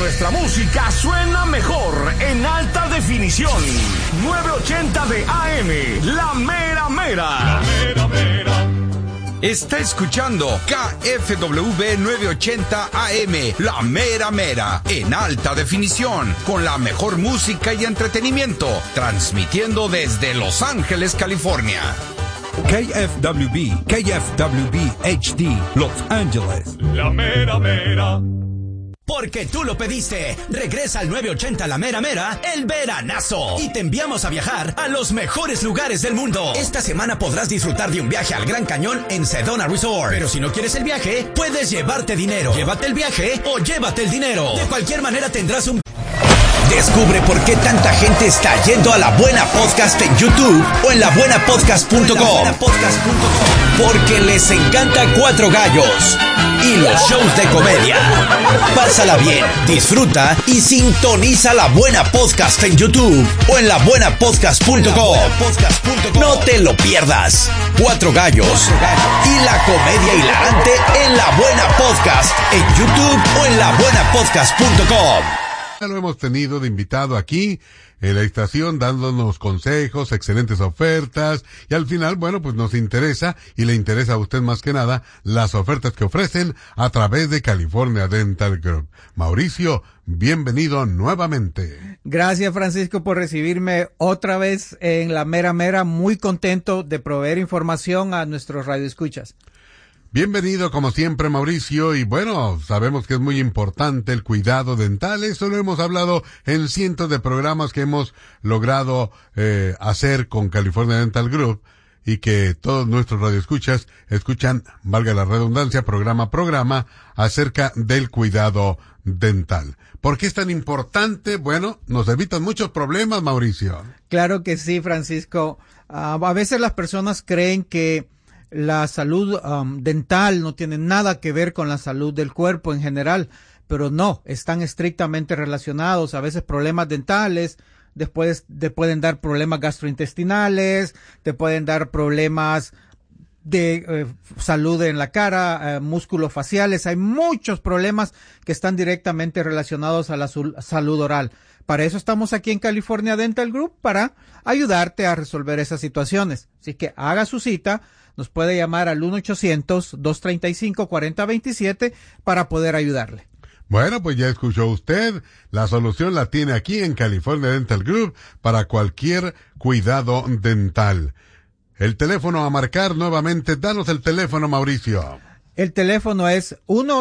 nuestra música suena mejor en alta definición. 980 de AM, La Mera Mera. La Mera Mera. Está escuchando KFWB 980 AM, La Mera Mera, en alta definición, con la mejor música y entretenimiento, transmitiendo desde Los Ángeles, California. KFWB HD, Los Ángeles. La Mera Mera. Porque tú lo pediste. Regresa al 980 La Mera Mera, el veranazo. Y te enviamos a viajar a los mejores lugares del mundo. Esta semana podrás disfrutar de un viaje al Gran Cañón en Sedona Resort. Pero si no quieres el viaje, puedes llevarte dinero. Llévate el viaje o llévate el dinero. De cualquier manera tendrás un... Descubre por qué tanta gente está yendo a La Buena Podcast en YouTube o en labuenapodcast.com. Porque les encanta Cuatro Gallos y los shows de comedia. Pásala bien, disfruta y sintoniza La Buena Podcast en YouTube o en labuenapodcast.com. No te lo pierdas. Cuatro Gallos y la comedia hilarante en La Buena Podcast en YouTube o en labuenapodcast.com. Lo hemos tenido de invitado aquí en la estación dándonos consejos, excelentes ofertas y al final, bueno, pues nos interesa y le interesa a usted más que nada las ofertas que ofrecen a través de California Dental Group. Mauricio, bienvenido nuevamente. Gracias, Francisco, por recibirme otra vez en La Mera Mera. Muy contento de proveer información a nuestros radioescuchas. Bienvenido como siempre, Mauricio, y bueno, sabemos que es muy importante el cuidado dental. Eso lo hemos hablado en cientos de programas que hemos logrado hacer con California Dental Group y que todos nuestros radioescuchas escuchan, valga la redundancia, programa a programa acerca del cuidado dental. ¿Por qué es tan importante? Bueno, nos evitan muchos problemas, Mauricio. Claro que sí, Francisco. A veces las personas creen que la salud dental no tiene nada que ver con la salud del cuerpo en general, pero no, están estrictamente relacionados. A veces problemas dentales, después te pueden dar problemas gastrointestinales, te pueden dar problemas de salud en la cara, músculos faciales. Hay muchos problemas que están directamente relacionados a la salud oral. Para eso estamos aquí en California Dental Group, para ayudarte a resolver esas situaciones. Así que haga su cita. Nos puede llamar al 1-800-235-4027 para poder ayudarle. Bueno, pues ya escuchó usted, la solución la tiene aquí en California Dental Group para cualquier cuidado dental. El teléfono a marcar nuevamente, danos el teléfono, Mauricio. El teléfono es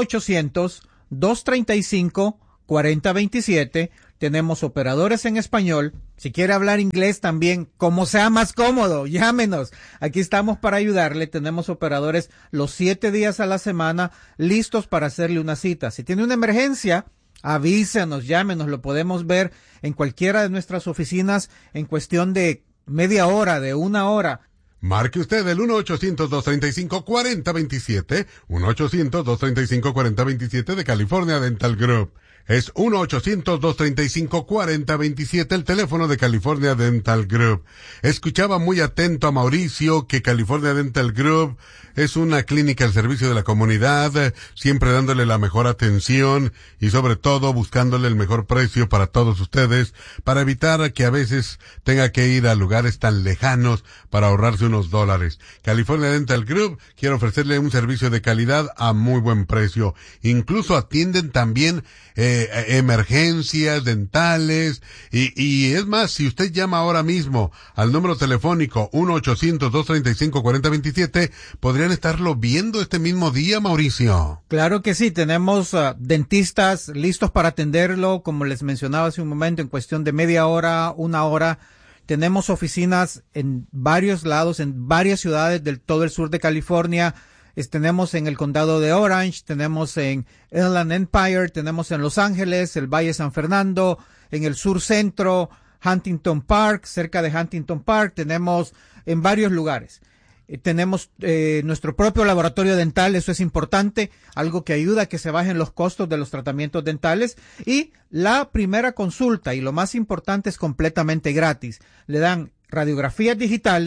1-800-235-4027. Tenemos operadores en español. Si quiere hablar inglés también, como sea más cómodo, llámenos. Aquí estamos para ayudarle. Tenemos operadores los 7 días a la semana listos para hacerle una cita. Si tiene una emergencia, avísenos, llámenos. Lo podemos ver en cualquiera de nuestras oficinas en cuestión de media hora, de una hora. Marque usted el 1-800-235-4027, 1-800-235-4027 de California Dental Group. Es 1-800-235-4027, el teléfono de California Dental Group. Escuchaba muy atento a Mauricio que California Dental Group es una clínica al servicio de la comunidad, siempre dándole la mejor atención y sobre todo buscándole el mejor precio para todos ustedes, para evitar que a veces tenga que ir a lugares tan lejanos para ahorrarse unos dólares. California Dental Group quiere ofrecerle un servicio de calidad a muy buen precio. Incluso atienden también emergencias dentales y es más, si usted llama ahora mismo al número telefónico 1-800-235-4027, podrían estarlo viendo este mismo día, Mauricio. Claro que sí, tenemos dentistas listos para atenderlo, como les mencionaba hace un momento, en cuestión de media hora, una hora. Tenemos oficinas en varios lados, en varias ciudades del todo el sur de California. Tenemos en el condado de Orange, tenemos en Inland Empire, tenemos en Los Ángeles, el Valle San Fernando, en el sur centro, Huntington Park, cerca de Huntington Park, tenemos en varios lugares. Tenemos nuestro propio laboratorio dental, eso es importante, algo que ayuda a que se bajen los costos de los tratamientos dentales. Y la primera consulta, y lo más importante, es completamente gratis. Le dan radiografías digitales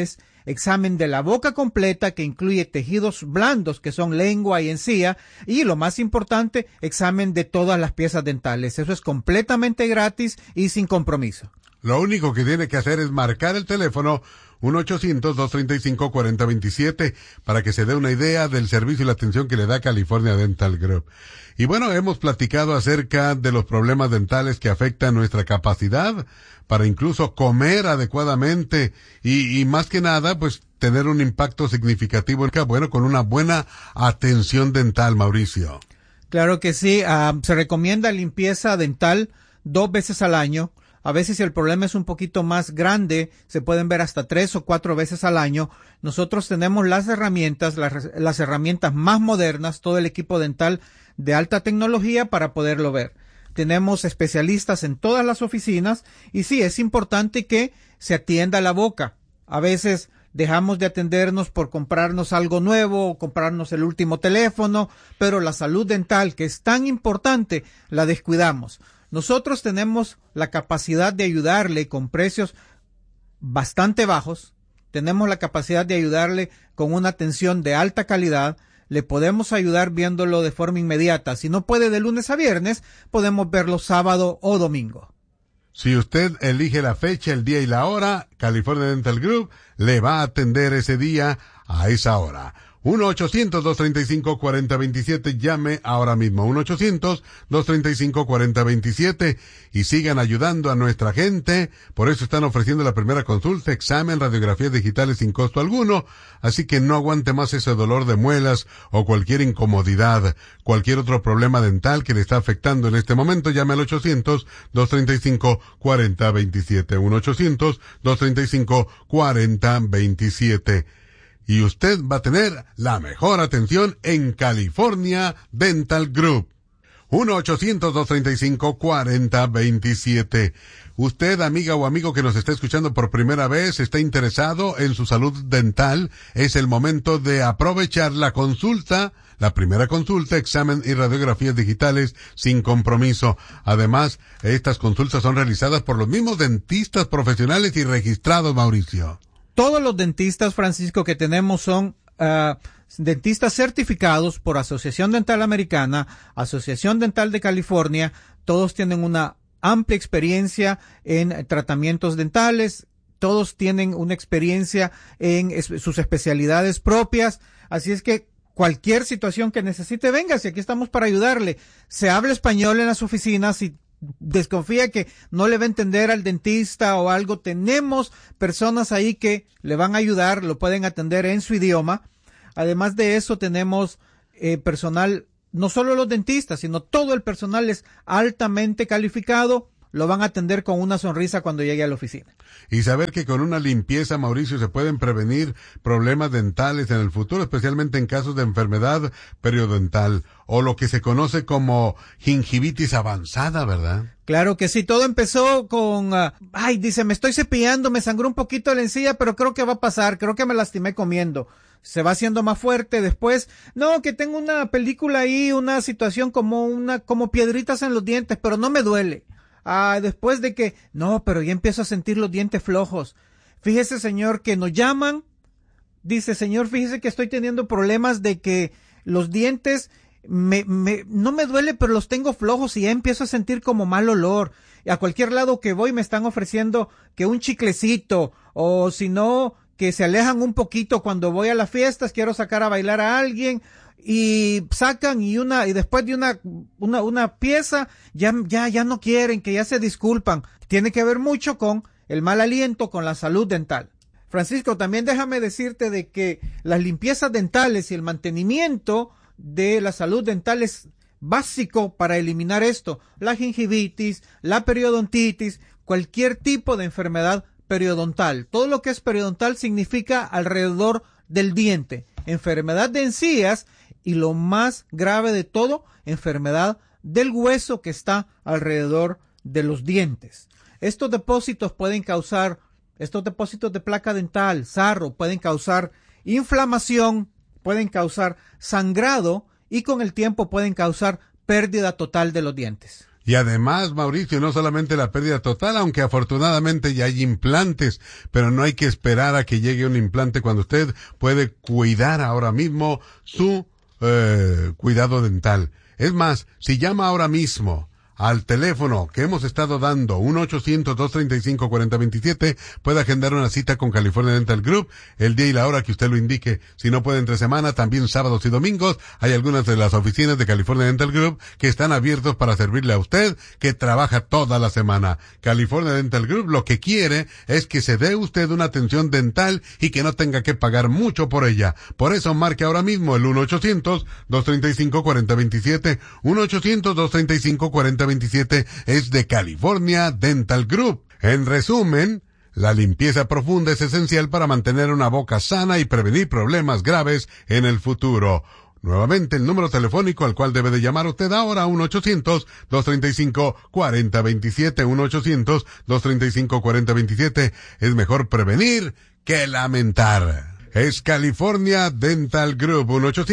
examen de la boca completa que incluye tejidos blandos que son lengua y encía, y lo más importante, examen de todas las piezas dentales. Eso es completamente gratis y sin compromiso. Lo único que tiene que hacer es marcar el teléfono 1-800-235-4027 para que se dé una idea del servicio y la atención que le da California Dental Group. Y bueno, hemos platicado acerca de los problemas dentales que afectan nuestra capacidad para incluso comer adecuadamente y más que nada, pues tener un impacto significativo, bueno, con una buena atención dental, Mauricio. Claro que sí, se recomienda limpieza dental 2 veces al año. A veces si el problema es un poquito más grande, se pueden ver hasta 3 o 4 veces al año. Nosotros tenemos las herramientas más modernas, todo el equipo dental de alta tecnología para poderlo ver. Tenemos especialistas en todas las oficinas y sí, es importante que se atienda la boca. A veces dejamos de atendernos por comprarnos algo nuevo o comprarnos el último teléfono, pero la salud dental, que es tan importante, la descuidamos. Nosotros tenemos la capacidad de ayudarle con precios bastante bajos, tenemos la capacidad de ayudarle con una atención de alta calidad, le podemos ayudar viéndolo de forma inmediata. Si no puede de lunes a viernes, podemos verlo sábado o domingo. Si usted elige la fecha, el día y la hora, California Dental Group le va a atender ese día a esa hora. 1-800-235-4027, llame ahora mismo, 1-800-235-4027 y sigan ayudando a nuestra gente. Por eso están ofreciendo la primera consulta, examen, radiografías digitales sin costo alguno, así que no aguante más ese dolor de muelas o cualquier incomodidad, cualquier otro problema dental que le está afectando en este momento, llame al 800-235-4027, 1-800-235-4027. Y usted va a tener la mejor atención en California Dental Group. 1-800-235-4027. Usted, amiga o amigo que nos está escuchando por primera vez, está interesado en su salud dental, es el momento de aprovechar la consulta, la primera consulta, examen y radiografías digitales sin compromiso. Además, estas consultas son realizadas por los mismos dentistas profesionales y registrados, Mauricio. Todos los dentistas, Francisco, que tenemos son dentistas certificados por Asociación Dental Americana, Asociación Dental de California. Todos tienen una amplia experiencia en tratamientos dentales. Todos tienen una experiencia en sus especialidades propias. Así es que cualquier situación que necesite, véngase, aquí estamos para ayudarle. Se habla español en las oficinas y desconfía que no le va a entender al dentista o algo, tenemos personas ahí que le van a ayudar, lo pueden atender en su idioma. Además de eso, tenemos personal, no solo los dentistas, sino todo el personal es altamente calificado, lo van a atender con una sonrisa cuando llegue a la oficina. Y saber que con una limpieza, Mauricio, se pueden prevenir problemas dentales en el futuro, especialmente en casos de enfermedad periodontal o lo que se conoce como gingivitis avanzada, ¿verdad? Claro que sí, todo empezó con, dice, me estoy cepillando, me sangró un poquito la encía, pero creo que va a pasar, creo que me lastimé comiendo. Se va haciendo más fuerte después, no, que tengo una película ahí, una situación como piedritas en los dientes, pero no me duele. Después de que, no, pero ya empiezo a sentir los dientes flojos. Fíjese, señor, que nos llaman, dice, señor, fíjese que estoy teniendo problemas de que los dientes no me duele, pero los tengo flojos y ya empiezo a sentir como mal olor. A cualquier lado que voy me están ofreciendo que un chiclecito, o si no, que se alejan un poquito cuando voy a las fiestas, quiero sacar a bailar a alguien, y sacan y después de una pieza ya no quieren, que ya se disculpan. Tiene que ver mucho con el mal aliento, con la salud dental. Francisco, también déjame decirte de que las limpiezas dentales y el mantenimiento de la salud dental es básico para eliminar esto, la gingivitis, la periodontitis, cualquier tipo de enfermedad periodontal. Todo lo que es periodontal significa alrededor del diente, enfermedad de encías y lo más grave de todo, enfermedad del hueso que está alrededor de los dientes. Estos depósitos de placa dental, sarro, pueden causar inflamación, pueden causar sangrado y con el tiempo pueden causar pérdida total de los dientes. Y además, Mauricio, no solamente la pérdida total, aunque afortunadamente ya hay implantes, pero no hay que esperar a que llegue un implante cuando usted puede cuidar ahora mismo su cuidado dental. Es más, si llama ahora mismo al teléfono que hemos estado dando, 1-800-235-4027, puede agendar una cita con California Dental Group, el día y la hora que usted lo indique. Si no puede entre semana, también sábados y domingos, hay algunas de las oficinas de California Dental Group que están abiertos para servirle a usted, que trabaja toda la semana. California Dental Group lo que quiere es que se dé usted una atención dental y que no tenga que pagar mucho por ella. Por eso marque ahora mismo el 1-800-235-4027, 1-800-235-4027, es de California Dental Group. En resumen, la limpieza profunda es esencial para mantener una boca sana y prevenir problemas graves en el futuro. Nuevamente, el número telefónico al cual debe de llamar usted ahora, 1-800-235-4027, 1-800-235-4027. Es mejor prevenir que lamentar. Es California Dental Group,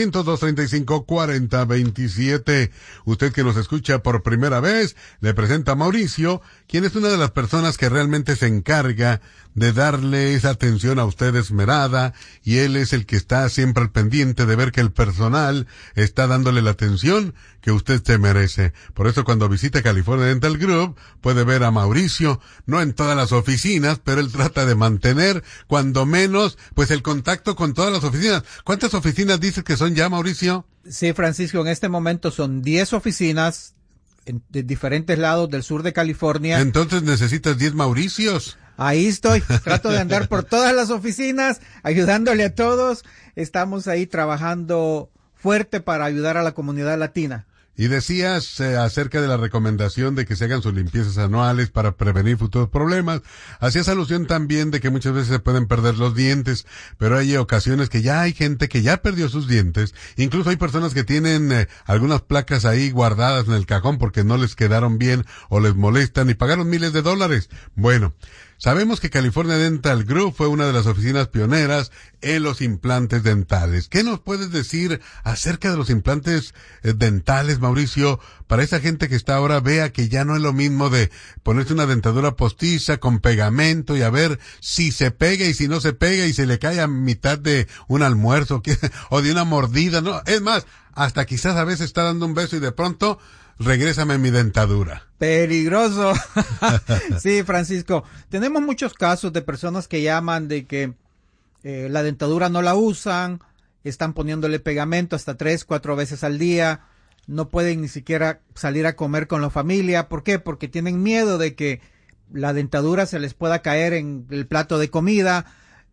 1-800-235-4027. Usted que nos escucha por primera vez, le presenta a Mauricio, quien es una de las personas que realmente se encarga de darle esa atención a usted esmerada, y él es el que está siempre al pendiente de ver que el personal está dándole la atención que usted se merece. Por eso cuando visita California Dental Group puede ver a Mauricio, no en todas las oficinas, pero él trata de mantener, cuando menos, pues el contacto con todas las oficinas. ¿Cuántas oficinas dices que son ya, Mauricio? Sí, Francisco, en este momento son 10 oficinas de diferentes lados del sur de California. Entonces necesitas 10 Mauricios. Ahí estoy, trato de andar por todas las oficinas, ayudándole a todos. Estamos ahí trabajando fuerte para ayudar a la comunidad latina. Y decías acerca de la recomendación de que se hagan sus limpiezas anuales para prevenir futuros problemas. Hacías alusión también de que muchas veces se pueden perder los dientes, pero hay ocasiones que ya hay gente que ya perdió sus dientes. Incluso hay personas que tienen algunas placas ahí guardadas en el cajón porque no les quedaron bien o les molestan y pagaron miles de dólares. Bueno, sabemos que California Dental Group fue una de las oficinas pioneras en los implantes dentales. ¿Qué nos puedes decir acerca de los implantes dentales, Mauricio, para esa gente que está ahora, vea que ya no es lo mismo de ponerse una dentadura postiza con pegamento y a ver si se pega y si no se pega y se le cae a mitad de un almuerzo o de una mordida? No, es más, hasta quizás a veces está dando un beso y de pronto, regrésame mi dentadura. Peligroso. Sí, Francisco. Tenemos muchos casos de personas que llaman de que la dentadura no la usan, están poniéndole pegamento hasta 3-4 veces al día, no pueden ni siquiera salir a comer con la familia. ¿Por qué? Porque tienen miedo de que la dentadura se les pueda caer en el plato de comida.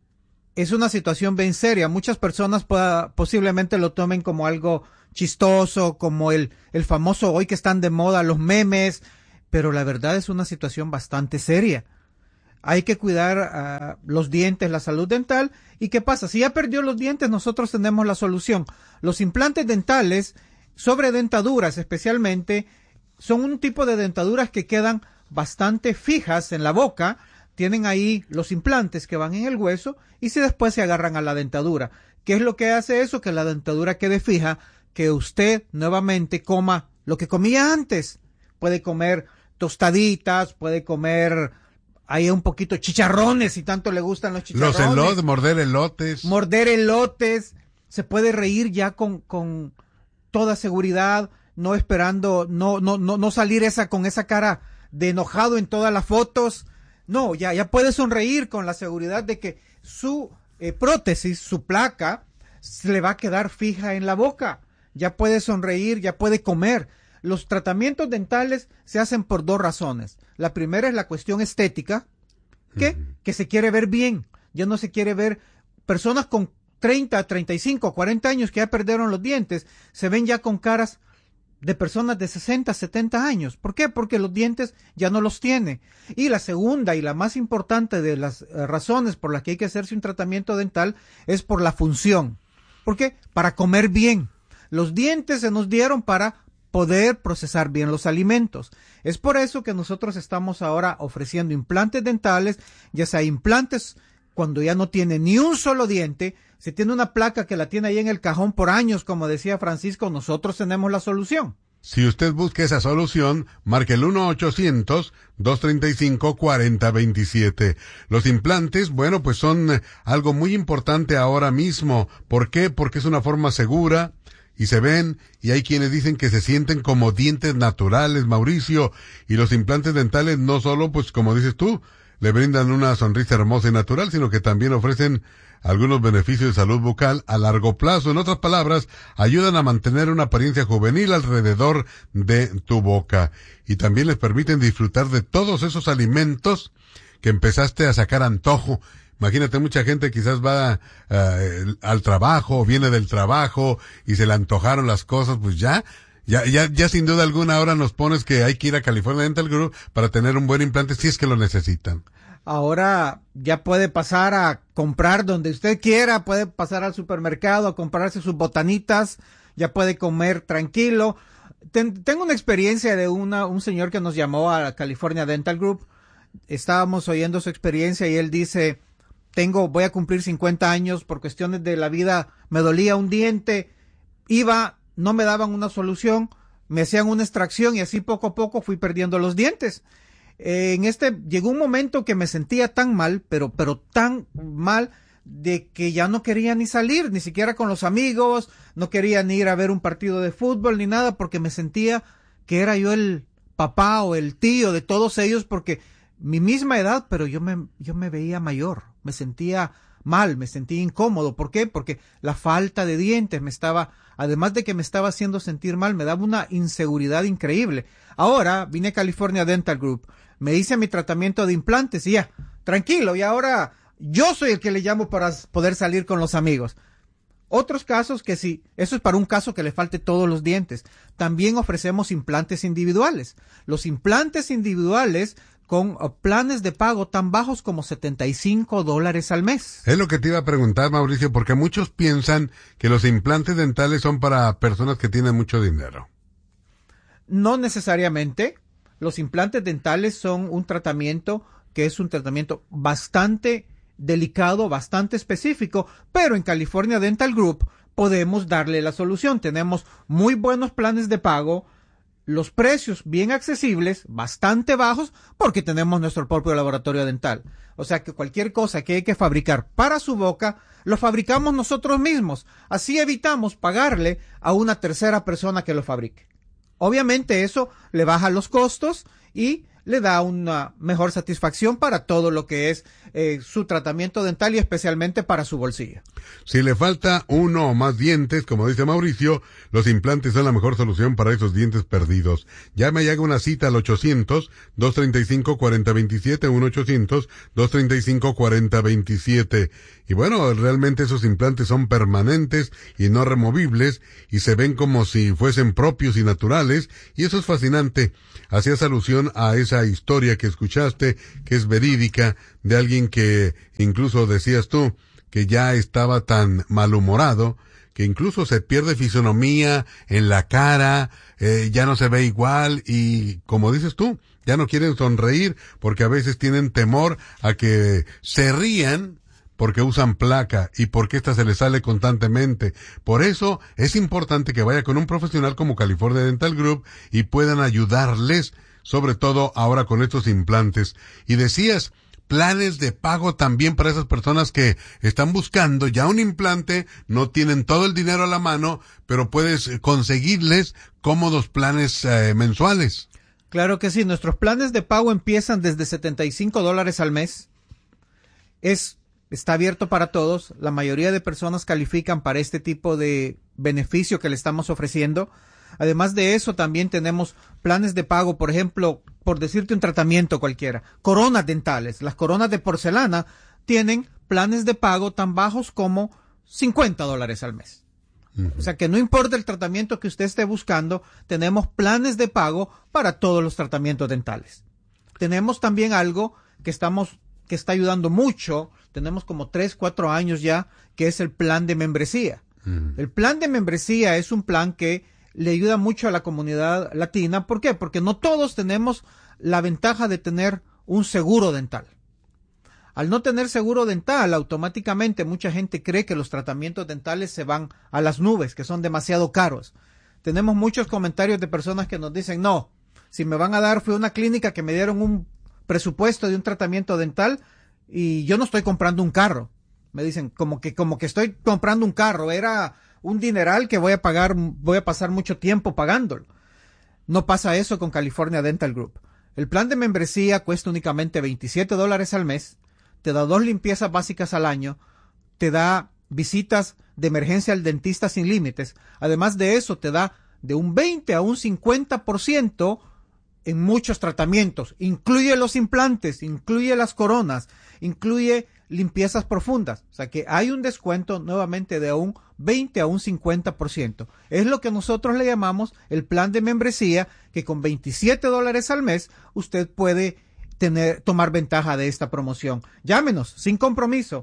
Es una situación bien seria. Muchas personas posiblemente lo tomen como algo chistoso, como el famoso hoy que están de moda los memes, pero la verdad es una situación bastante seria. Hay que cuidar los dientes, la salud dental. ¿Y qué pasa? Si ya perdió los dientes, nosotros tenemos la solución. Los implantes dentales sobre dentaduras especialmente son un tipo de dentaduras que quedan bastante fijas en la boca. Tienen ahí los implantes que van en el hueso y si después se agarran a la dentadura. ¿Qué es lo que hace eso? Que la dentadura quede fija, que usted nuevamente coma lo que comía antes. Puede comer tostaditas, puede comer ahí un poquito chicharrones, si tanto le gustan los chicharrones. Los elotes, morder elotes. Morder elotes. Se puede reír ya con toda seguridad, no esperando, no salir con esa cara de enojado en todas las fotos. No, ya puede sonreír con la seguridad de que su prótesis, su placa, se le va a quedar fija en la boca. Ya puede sonreír, ya puede comer. Los tratamientos dentales se hacen por 2 razones. La primera es la cuestión estética, que se quiere ver bien. Ya no se quiere ver personas con 30, 35, 40 años que ya perdieron los dientes, se ven ya con caras de personas de 60, 70 años. ¿Por qué? Porque los dientes ya no los tiene. Y la segunda y la más importante de las razones por las que hay que hacerse un tratamiento dental es por la función. ¿Por qué? Para comer bien. Los dientes se nos dieron para poder procesar bien los alimentos. Es por eso que nosotros estamos ahora ofreciendo implantes dentales, ya sea implantes cuando ya no tiene ni un solo diente. Si tiene una placa que la tiene ahí en el cajón por años, como decía Francisco, nosotros tenemos la solución. Si usted busca esa solución, marque el 1-800-235-4027. Los implantes, bueno, pues son algo muy importante ahora mismo. ¿Por qué? Porque es una forma segura y se ven, y hay quienes dicen que se sienten como dientes naturales, Mauricio, y los implantes dentales no solo, pues como dices tú, le brindan una sonrisa hermosa y natural, sino que también ofrecen algunos beneficios de salud bucal a largo plazo. En otras palabras, ayudan a mantener una apariencia juvenil alrededor de tu boca. Y también les permiten disfrutar de todos esos alimentos que empezaste a sacar antojo. Imagínate, mucha gente quizás va al trabajo, viene del trabajo y se le antojaron las cosas, pues ya sin duda alguna ahora nos pones que hay que ir a California Dental Group para tener un buen implante si es que lo necesitan. Ahora ya puede pasar a comprar donde usted quiera, puede pasar al supermercado a comprarse sus botanitas, ya puede comer tranquilo. Tengo una experiencia de un señor que nos llamó a California Dental Group. Estábamos oyendo su experiencia y él dice, voy a cumplir 50 años, por cuestiones de la vida me dolía un diente, no me daban una solución, me hacían una extracción y así poco a poco fui perdiendo los dientes. Llegó un momento que me sentía tan mal, pero tan mal, de que ya no quería ni salir, ni siquiera con los amigos, no quería ni ir a ver un partido de fútbol ni nada, porque me sentía que era yo el papá o el tío de todos ellos, porque mi misma edad, pero yo me veía mayor, me sentía mal, me sentía incómodo. ¿Por qué? Porque la falta de dientes además de que me estaba haciendo sentir mal, me daba una inseguridad increíble. Ahora vine a California Dental Group, me hice mi tratamiento de implantes y ya, tranquilo, y ahora yo soy el que le llamo para poder salir con los amigos. Otros casos que sí, eso es para un caso que le falte todos los dientes. También ofrecemos implantes individuales. Los implantes individuales con planes de pago tan bajos como $75 al mes. Es lo que te iba a preguntar, Mauricio, porque muchos piensan que los implantes dentales son para personas que tienen mucho dinero. No necesariamente. Los implantes dentales son un tratamiento que es un tratamiento bastante delicado, bastante específico, pero en California Dental Group podemos darle la solución. Tenemos muy buenos planes de pago, los precios bien accesibles, bastante bajos, porque tenemos nuestro propio laboratorio dental. O sea que cualquier cosa que hay que fabricar para su boca, lo fabricamos nosotros mismos. Así evitamos pagarle a una tercera persona que lo fabrique. Obviamente eso le baja los costos y le da una mejor satisfacción para todo lo que es su tratamiento dental y especialmente para su bolsillo. Si le falta uno o más dientes, como dice Mauricio, los implantes son la mejor solución para esos dientes perdidos. Llame y haga una cita al 800-235-4027, 1-800-235-4027. Y bueno, realmente esos implantes son permanentes y no removibles y se ven como si fuesen propios y naturales, y eso es fascinante. Hacías alusión a esa historia que escuchaste, que es verídica, de alguien que incluso decías tú que ya estaba tan malhumorado que incluso se pierde fisonomía en la cara, ya no se ve igual y, como dices tú, ya no quieren sonreír porque a veces tienen temor a que se rían porque usan placa y porque esta se les sale constantemente. Por eso es importante que vaya con un profesional como California Dental Group y puedan ayudarles, sobre todo ahora con estos implantes. Y decías, planes de pago también para esas personas que están buscando ya un implante, no tienen todo el dinero a la mano, pero puedes conseguirles cómodos planes mensuales. Claro que sí, nuestros planes de pago empiezan desde $75 al mes. Está abierto para todos. La mayoría de personas califican para este tipo de beneficio que le estamos ofreciendo. Además de eso, también tenemos planes de pago, por ejemplo, por decirte un tratamiento cualquiera, coronas dentales. Las coronas de porcelana tienen planes de pago tan bajos como $50 al mes. O sea que no importa el tratamiento que usted esté buscando, tenemos planes de pago para todos los tratamientos dentales. Tenemos también algo que está ayudando mucho, tenemos como 3-4 años ya, que es el plan de membresía. El plan de membresía es un plan que le ayuda mucho a la comunidad latina. ¿Por qué? Porque no todos tenemos la ventaja de tener un seguro dental. Al no tener seguro dental, automáticamente mucha gente cree que los tratamientos dentales se van a las nubes, que son demasiado caros. tenemos muchos comentarios de personas que nos dicen, no, si me van a dar, fue una clínica que me dieron un presupuesto de un tratamiento dental y yo no estoy comprando un carro. Me dicen, como que estoy comprando un carro, era un dineral que voy a pasar mucho tiempo pagándolo. No pasa eso con California Dental Group. El plan de membresía cuesta únicamente $27 al mes, te da 2 limpiezas básicas al año, te da visitas de emergencia al dentista sin límites. Además de eso, te da de un 20 a un 50% en muchos tratamientos. Incluye los implantes, incluye las coronas, incluye limpiezas profundas. O sea que hay un descuento nuevamente de un 20 a un 50%. Es lo que nosotros le llamamos el plan de membresía, que con $27 al mes usted puede tomar ventaja de esta promoción. Llámenos sin compromiso.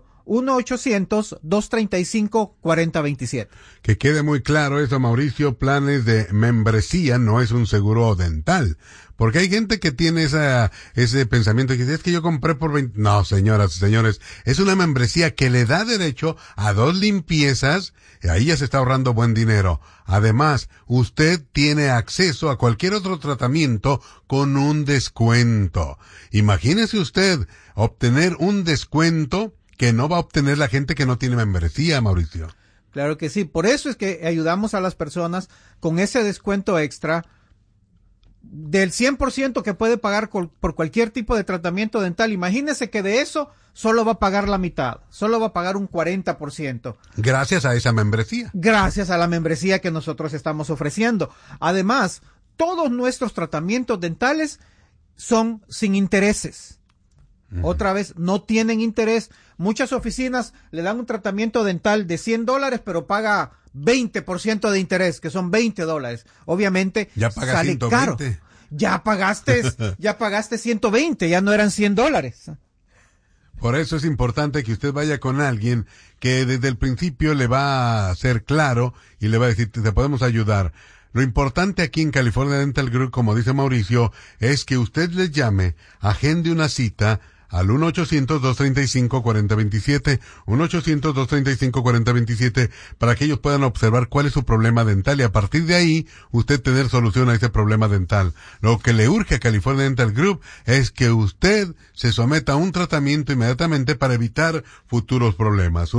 1-800-235-4027. Que quede muy claro eso, Mauricio, planes de membresía no es un seguro dental. Porque hay gente que tiene ese pensamiento que dice, es que yo compré por 20... No, señoras y señores, es una membresía que le da derecho a 2 limpiezas, y ahí ya se está ahorrando buen dinero. Además, usted tiene acceso a cualquier otro tratamiento con un descuento. Imagínese usted obtener un descuento que no va a obtener la gente que no tiene membresía, Mauricio. Claro que sí, por eso es que ayudamos a las personas con ese descuento extra del 100% que puede pagar por cualquier tipo de tratamiento dental. Imagínese que de eso solo va a pagar la mitad, solo va a pagar un 40%. Gracias a esa membresía. Gracias a la membresía que nosotros estamos ofreciendo. Además, todos nuestros tratamientos dentales son sin intereses. Otra vez, no tienen interés. Muchas oficinas le dan un tratamiento dental de $100, pero paga 20% de interés, que son $20. Obviamente, ya paga sale 120. caro. Ya pagaste 120, ya no eran $100. Por eso es importante que usted vaya con alguien que desde el principio le va a ser claro y le va a decir, te podemos ayudar. Lo importante aquí en California Dental Group, como dice Mauricio, es que usted les llame, agende una cita al 1-800-235-4027, 1-800-235-4027, para que ellos puedan observar cuál es su problema dental y a partir de ahí usted tener solución a ese problema dental. Lo que le urge a California Dental Group es que usted se someta a un tratamiento inmediatamente para evitar futuros problemas.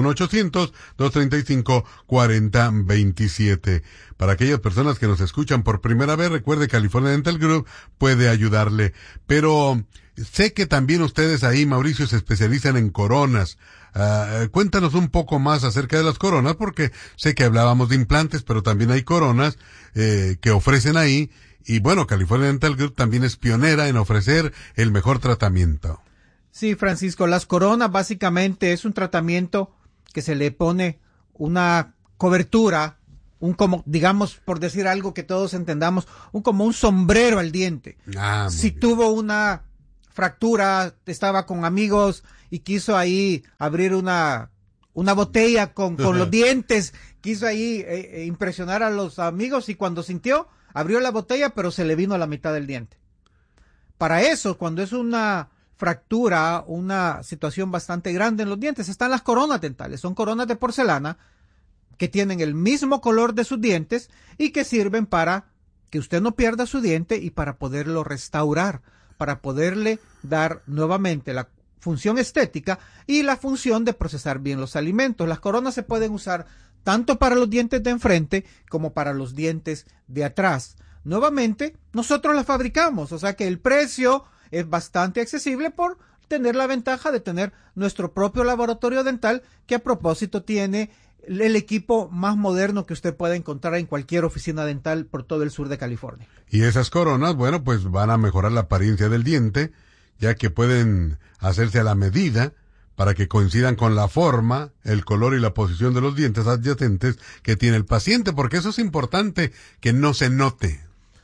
1-800-235-4027. Para aquellas personas que nos escuchan por primera vez, recuerde, California Dental Group puede ayudarle. Pero sé que también ustedes ahí, Mauricio, se especializan en coronas. Cuéntanos un poco más acerca de las coronas, porque sé que hablábamos de implantes, pero también hay coronas que ofrecen ahí. Y bueno, California Dental Group también es pionera en ofrecer el mejor tratamiento. Sí, Francisco, las coronas básicamente es un tratamiento que se le pone una cobertura, como, digamos, por decir algo que todos entendamos, como un sombrero al diente. Si tuvo una fractura, estaba con amigos y quiso ahí abrir una botella con los dientes, quiso ahí impresionar a los amigos y cuando sintió, abrió la botella, pero se le vino a la mitad del diente. Para eso, cuando es una fractura, una situación bastante grande en los dientes, están las coronas dentales. Son coronas de porcelana que tienen el mismo color de sus dientes y que sirven para que usted no pierda su diente y para poderlo restaurar, para poderle dar nuevamente la función estética y la función de procesar bien los alimentos. Las coronas se pueden usar tanto para los dientes de enfrente como para los dientes de atrás. Nuevamente, nosotros las fabricamos, o sea que el precio es bastante accesible por tener la ventaja de tener nuestro propio laboratorio dental, que a propósito tiene el equipo más moderno que usted pueda encontrar en cualquier oficina dental por todo el sur de California. Y esas coronas, bueno, pues van a mejorar la apariencia del diente, ya que pueden hacerse a la medida para que coincidan con la forma, el color y la posición de los dientes adyacentes que tiene el paciente, porque eso es importante que no se note.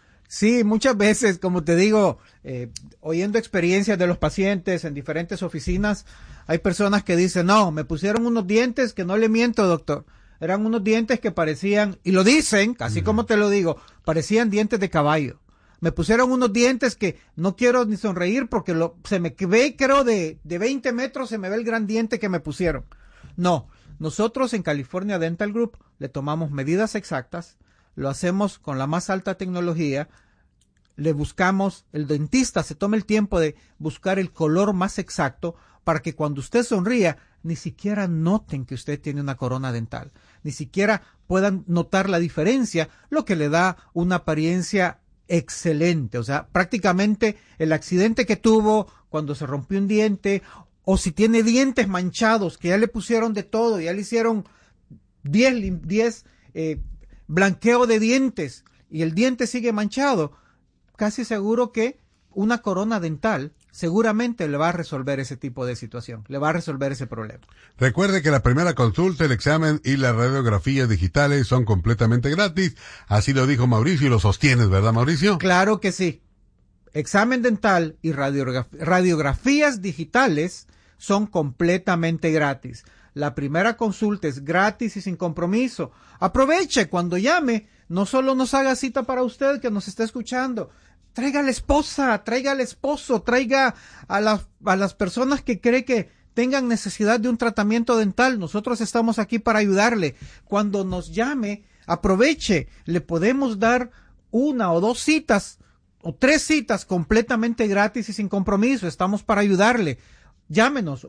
Sí, muchas veces, como te digo, oyendo experiencias de los pacientes en diferentes oficinas, hay personas que dicen, no, me pusieron unos dientes que no le miento, doctor. Eran unos dientes que parecían, y lo dicen, así como te lo digo, parecían dientes de caballo. Me pusieron unos dientes que no quiero ni sonreír porque se me ve, creo, de 20 metros se me ve el gran diente que me pusieron. No, nosotros en California Dental Group le tomamos medidas exactas, lo hacemos con la más alta tecnología. Le buscamos, el dentista se toma el tiempo de buscar el color más exacto para que cuando usted sonría, ni siquiera noten que usted tiene una corona dental, ni siquiera puedan notar la diferencia, lo que le da una apariencia excelente. O sea, prácticamente el accidente que tuvo cuando se rompió un diente, o si tiene dientes manchados, que ya le pusieron de todo, ya le hicieron 10 blanqueo de dientes y el diente sigue manchado, casi seguro que una corona dental seguramente le va a resolver ese tipo de situación, le va a resolver ese problema. Recuerde que la primera consulta, el examen y las radiografías digitales son completamente gratis. Así lo dijo Mauricio y lo sostienes, ¿verdad, Mauricio? Claro que sí. Examen dental y radiografías digitales son completamente gratis. La primera consulta es gratis y sin compromiso. Aproveche cuando llame. No solo nos haga cita para usted que nos está escuchando. Traiga a la esposa, traiga al esposo, traiga a las personas que cree que tengan necesidad de un tratamiento dental. Nosotros estamos aquí para ayudarle. Cuando nos llame, aproveche. Le podemos dar 1 o 2 citas o 3 citas completamente gratis y sin compromiso. Estamos para ayudarle. Llámenos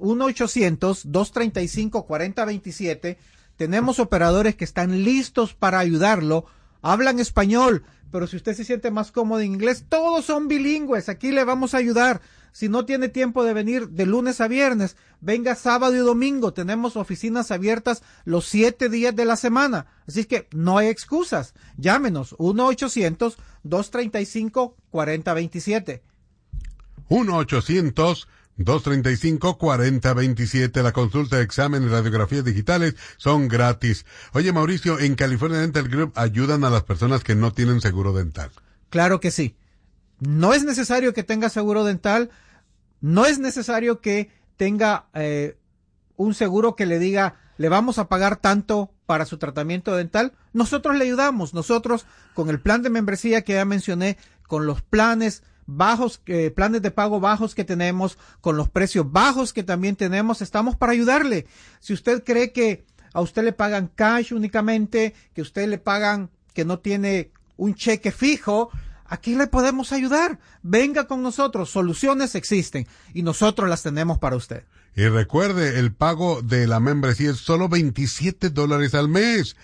1-800-235-4027. Tenemos operadores que están listos para ayudarlo. Hablan español, pero si usted se siente más cómodo en inglés, todos son bilingües. Aquí le vamos a ayudar. Si no tiene tiempo de venir de lunes a viernes, venga sábado y domingo. Tenemos oficinas abiertas los 7 días de la semana. Así que no hay excusas. Llámenos 1-800-235-4027. 1-800-235-4027. La consulta, examen y radiografías digitales son gratis. Oye, Mauricio, en California Dental Group ayudan a las personas que no tienen seguro dental. Claro que sí. No es necesario que tenga seguro dental. No es necesario que tenga un seguro que le diga, le vamos a pagar tanto para su tratamiento dental. Nosotros le ayudamos. Nosotros, con el plan de membresía que ya mencioné, con los planes bajos, planes de pago bajos que tenemos, con los precios bajos que también tenemos, estamos para ayudarle. Si usted cree que a usted le pagan cash únicamente, que usted le pagan, que no tiene un cheque fijo, aquí le podemos ayudar. Venga con nosotros, soluciones existen y nosotros las tenemos para usted. Y recuerde, el pago de la membresía es solo $27 al mes.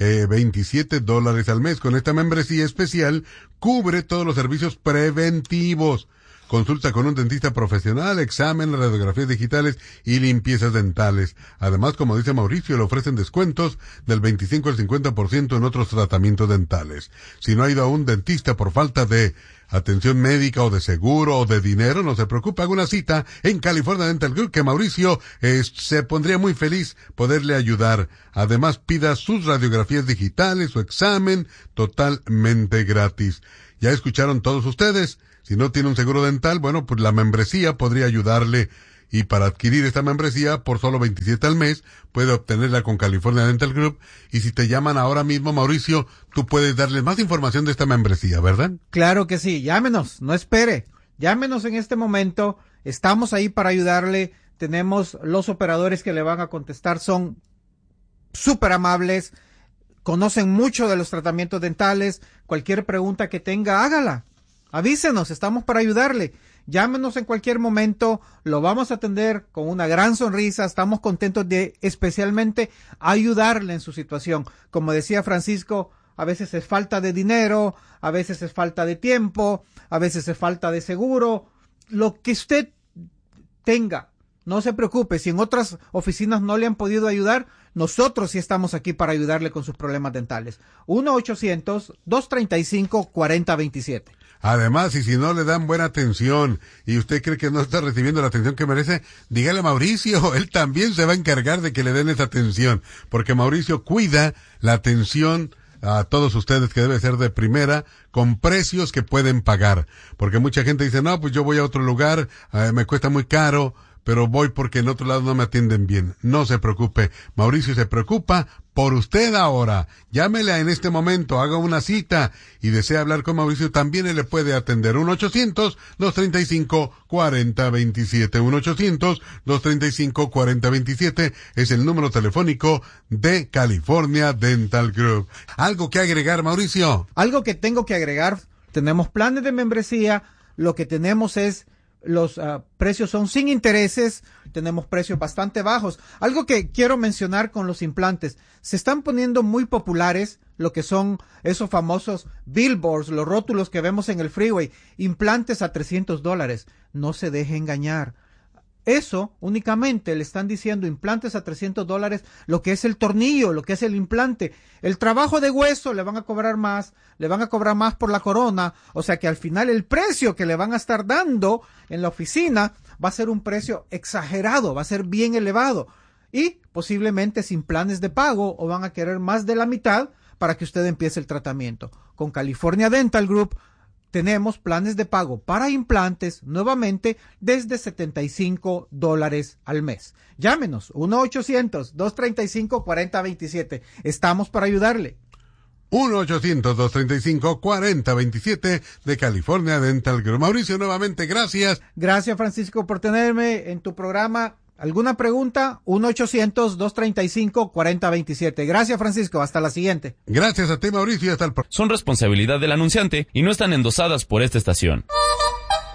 $27 al mes. Con esta membresía especial cubre todos los servicios preventivos. Consulta con un dentista profesional, examen, radiografías digitales y limpiezas dentales. Además, como dice Mauricio, le ofrecen descuentos del 25 al 50% en otros tratamientos dentales. Si no ha ido a un dentista por falta de atención médica o de seguro o de dinero, no se preocupe, haga una cita en California Dental Group, que Mauricio se pondría muy feliz poderle ayudar. Además, pida sus radiografías digitales, su examen, totalmente gratis. ¿Ya escucharon todos ustedes? Si no tiene un seguro dental, bueno, pues la membresía podría ayudarle. Y para adquirir esta membresía por solo $27 al mes, puede obtenerla con California Dental Group. Y si te llaman ahora mismo, Mauricio, tú puedes darles más información de esta membresía, ¿verdad? Claro que sí. Llámenos, no espere. Llámenos en este momento. Estamos ahí para ayudarle. Tenemos los operadores que le van a contestar. Son súper amables. Conocen mucho de los tratamientos dentales. Cualquier pregunta que tenga, hágala. Avísenos, estamos para ayudarle. Llámenos en cualquier momento, lo vamos a atender con una gran sonrisa. Estamos contentos de especialmente ayudarle en su situación. Como decía Francisco, a veces es falta de dinero, a veces es falta de tiempo, a veces es falta de seguro. Lo que usted tenga, no se preocupe. Si en otras oficinas no le han podido ayudar, nosotros sí estamos aquí para ayudarle con sus problemas dentales. 1-800-235-4027. Además, y si no le dan buena atención y usted cree que no está recibiendo la atención que merece, dígale a Mauricio, él también se va a encargar de que le den esa atención, porque Mauricio cuida la atención a todos ustedes, que debe ser de primera, con precios que pueden pagar, porque mucha gente dice, no, pues yo voy a otro lugar, me cuesta muy caro, pero voy porque en otro lado no me atienden bien. No se preocupe, Mauricio se preocupa por usted ahora. Llámele en este momento, haga una cita y desea hablar con Mauricio, también él le puede atender. 1-800-235-4027. 1-800-235-4027 es el número telefónico de California Dental Group. ¿Algo que agregar, Mauricio? Algo que tengo que agregar, tenemos planes de membresía, lo que tenemos es los precios son sin intereses, tenemos precios bastante bajos. Algo que quiero mencionar con los implantes, se están poniendo muy populares lo que son esos famosos billboards, los rótulos que vemos en el freeway, implantes a $300. No se deje engañar. Eso únicamente le están diciendo implantes a $300, lo que es el tornillo, lo que es el implante. El trabajo de hueso le van a cobrar más por la corona, o sea que al final el precio que le van a estar dando en la oficina va a ser un precio exagerado, va a ser bien elevado y posiblemente sin planes de pago o van a querer más de la mitad para que usted empiece el tratamiento. Con California Dental Group tenemos planes de pago para implantes nuevamente desde $75 al mes. Llámenos 1-800-235-4027. Estamos para ayudarle. 1-800-235-4027 de California Dental Group. Mauricio, nuevamente, gracias. Gracias, Francisco, por tenerme en tu programa. ¿Alguna pregunta? 1-800-235-4027. Gracias, Francisco. Hasta la siguiente. Gracias a ti, Mauricio, y hasta el próximo. Son responsabilidad del anunciante y no están endosadas por esta estación.